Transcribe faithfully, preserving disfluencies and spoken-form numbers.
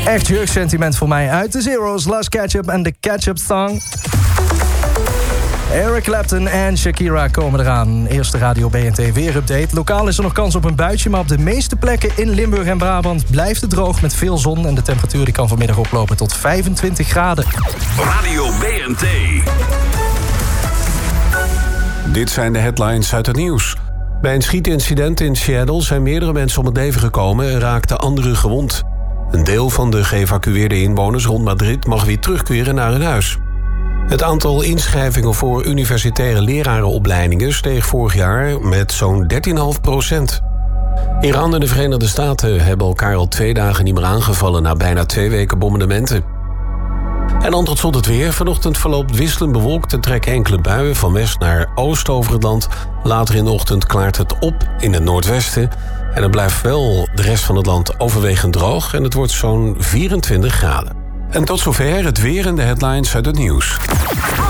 Echt jeugdsentiment voor mij uit de Zeros, Last Ketchup en de Ketchup Song. Eric Clapton en Shakira komen eraan. Eerste Radio B N T weerupdate. Lokaal is er nog kans op een buitje, maar op de meeste plekken in Limburg en Brabant blijft het droog met veel zon. En de temperatuur die kan vanmiddag oplopen tot vijfentwintig graden. Radio B N T. Dit zijn de headlines uit het nieuws. Bij een schietincident in Seattle zijn meerdere mensen om het leven gekomen en raakten anderen gewond. Een deel van de geëvacueerde inwoners rond Madrid mag weer terugkeren naar hun huis. Het aantal inschrijvingen voor universitaire lerarenopleidingen steeg vorig jaar met zo'n dertien komma vijf procent. Iran en de Verenigde Staten hebben elkaar al twee dagen niet meer aangevallen na bijna twee weken bombardementen. En dan tot slot het weer. Vanochtend verloopt wisselend bewolkt en trekken enkele buien van west naar oost over het land. Later in de ochtend klaart het op in het noordwesten. En het blijft wel de rest van het land overwegend droog en het wordt zo'n vierentwintig graden. En tot zover het weer en de headlines uit het nieuws.